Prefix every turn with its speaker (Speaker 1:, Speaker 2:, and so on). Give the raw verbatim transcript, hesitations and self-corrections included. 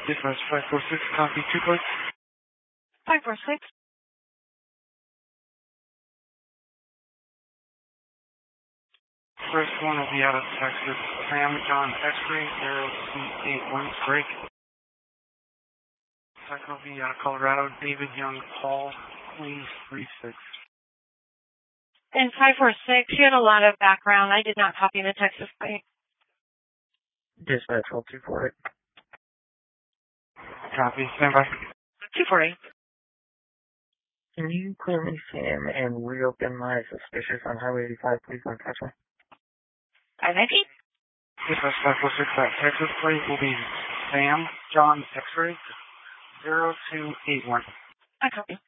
Speaker 1: Dispatch five four six, copy two points.
Speaker 2: five four six.
Speaker 1: First one will be out of Texas, Sam John X-ray, zero two eight one, break. Second will be out of Colorado, David Young Paul, Queens three six.
Speaker 2: And five four six, you had a lot of background. I did not copy the Texas plate.
Speaker 3: Dispatch twelve two four eight.
Speaker 1: Copy, stand by.
Speaker 2: two four eight.
Speaker 3: Can you clear me, Sam, and reopen my suspicious on Highway eighty-five, please, on Catchment?
Speaker 2: five ninety.
Speaker 1: Dispatch five four six, that Texas plate will be Sam John X-ray, zero two eight one.
Speaker 2: I copy.